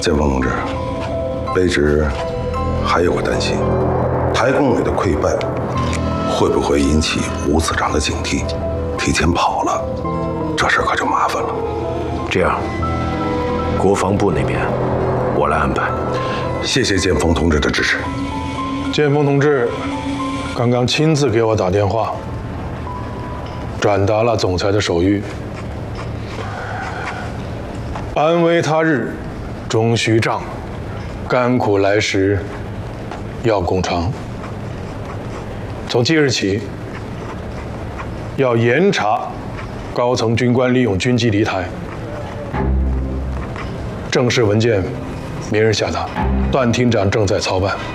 建峰同志，卑职还有个担心，台工委的溃败会不会引起吴次长的警惕，提前跑了？这事可就麻烦了。 这样，国防部那边我来安排。 谢谢建峰同志的支持。 建峰同志刚刚亲自给我打电话，转达了总裁的手谕：安危他日，终须仗；甘苦来时，要共尝。从即日起，要严查高层军官利用军机离台。正式文件明日下达，段厅长正在操办。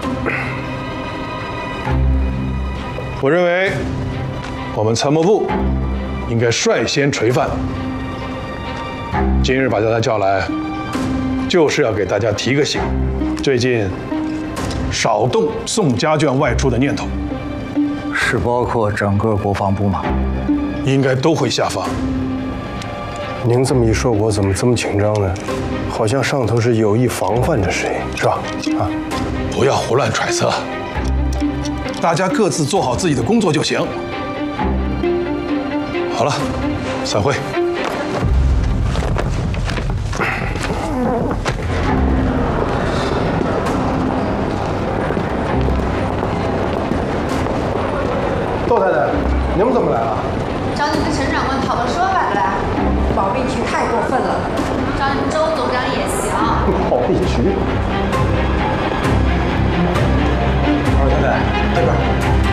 我认为，我们参谋部应该率先垂范。今日把大家叫来，就是要给大家提个醒：最近少动送家眷外出的念头。 是包括整个国防部吗？ 应该都会下发。 您这么一说，我怎么这么紧张呢？好像上头是有意防范着谁，是吧？啊， 不要胡乱揣测，大家各自做好自己的工作就行。好了，散会。 窦太太，你们怎么来了？ 找你们陈长官讨个说法的来。 保密局太过分了， 找你们周总长也行。 保密局。二太太，这边。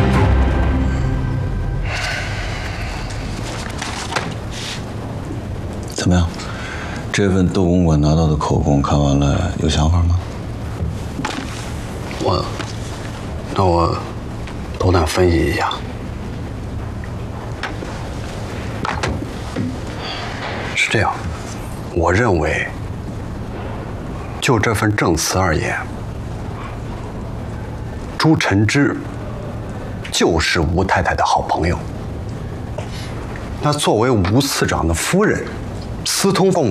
怎么样？这份窦公馆拿到的口供看完了，有想法吗？ 我斗胆分析一下。是这样，我认为，就这份证词而言，朱晨之就是吴太太的好朋友。那作为吴次长的夫人，私通凤